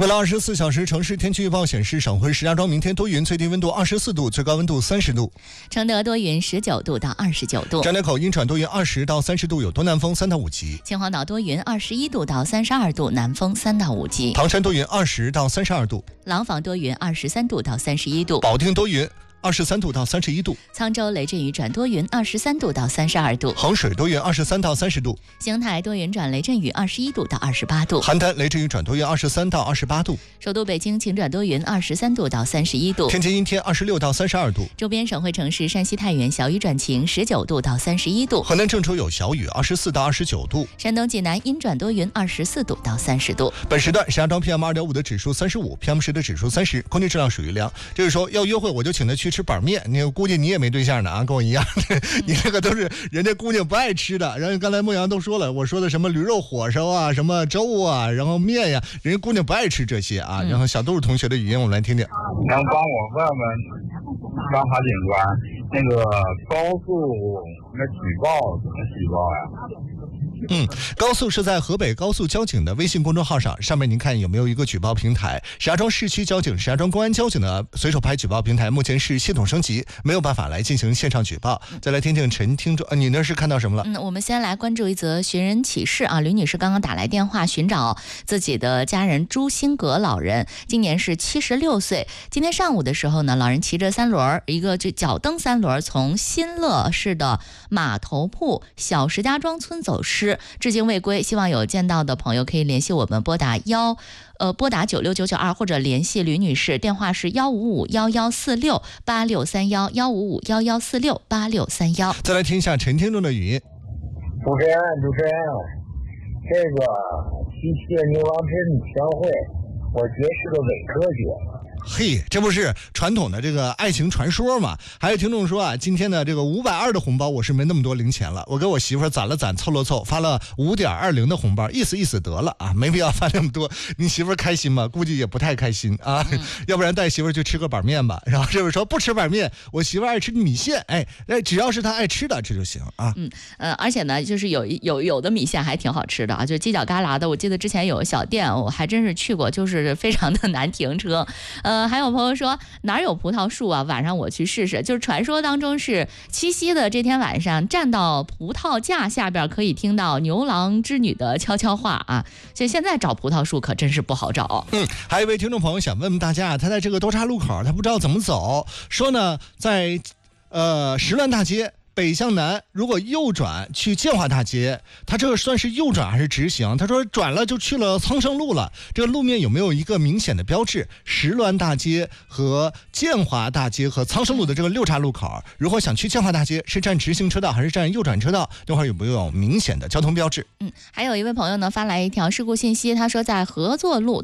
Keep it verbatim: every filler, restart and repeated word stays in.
未来二十四小时城市天气预报显示，省会石家庄明天多云，最低温度二十四度，最高温度三十度； 承德多云十九度到二十九度； 张家口阴转多云二十到三十度，有东南风三到五级； 秦皇岛多云二十一度到三十二度，南风三到五级； 唐山多云二十到三十二度； 廊坊多云二十三度到三十一度； 保定多云二十三度到三十一度， 沧州雷阵雨转多云二十三度到三十二度， 衡水多云二十三到三十度， 邢台多云转雷阵雨二十一度到二十八度， 邯郸雷阵雨转多云二十三到二十八度， 首都北京晴转多云二十三度到三十一度， 天津阴天二十六到三十二度， 周边省会城市山西太原小雨转晴十九度到三十一度， 河南郑州有小雨二十四到二十九度， 山东济南阴转多云二十四度到三十度。 本时段石家庄 P M 二点五 的指数三十五 ，P M 十 的指数三十，空气质量属于良。就是说要约会我就请他去吃板面，你估计你也没对象呢啊，跟我一样，你这个都是人家姑娘不爱吃的。然后刚才牧羊都说了，我说的什么驴肉火烧啊，什么粥啊，然后面呀、啊，人家姑娘不爱吃这些啊。嗯、然后小杜同学的语音我们来听听。 能帮我问问张华警官，那个高速那举报怎么举报呀？ 嗯，高速是在河北高速交警的微信公众号上，上面您看有没有一个举报平台？石家庄市区交警、石家庄公安交警的随手拍举报平台目前是系统升级，没有办法来进行线上举报。再来听听陈听众，呃，你那是看到什么了？ 嗯，我们先来关注一则寻人启事啊，吕女士刚刚打来电话寻找自己的家人朱新阁老人，今年是七十六岁。今天上午的时候呢，老人骑着三轮，一个就脚蹬三轮，从新乐市的码头铺小石家庄村走失。至今未归，希望有见到的朋友可以联系我们，拨打幺呃拨打九六九九二，或者联系吕女士，电话是幺五五幺幺四六八六三幺幺五五幺幺四六八六三幺。 再来听一下陈听众的语音。 主持人，主持人，这个七七的牛郎织女相会，我觉得是个伪科学。 嘿，这不是传统的这个爱情传说吗？还有听众说啊，今天的这个五百二的红包我是没那么多零钱了，我给我媳妇儿攒了攒，凑了凑，发了五点二零的红包，意思意思得了啊，没必要发那么多。你媳妇儿开心吗？估计也不太开心啊，嗯、要不然带媳妇儿去吃个板面吧。然后这位说不吃板面，我媳妇儿爱吃米线，哎，只要是她爱吃的这就行啊。 嗯呃，而且呢，就是有有有的米线还挺好吃的啊，就犄角旮旯的。我记得之前有个小店，我还真是去过，就是非常的难停车。呃，还有朋友说哪有葡萄树啊？晚上我去试试。就是传说当中是七夕的这天晚上，站到葡萄架下边可以听到牛郎织女的悄悄话啊。所以现在找葡萄树可真是不好找。 嗯，还有一位听众朋友想问问大家，他在这个多岔路口，他不知道怎么走，说呢，在呃石乱大街。北向南，如果右转去建华大街，他这个算是右转还是直行？他说转了就去了苍生路了。这个路面有没有一个明显的标志？石峦大街和建华大街和苍生路的这个六岔路口，如果想去建华大街，是站直行车道还是站右转车道？那会儿有没有明显的交通标志？ 嗯，还有一位朋友呢发来一条事故信息，他说在合作路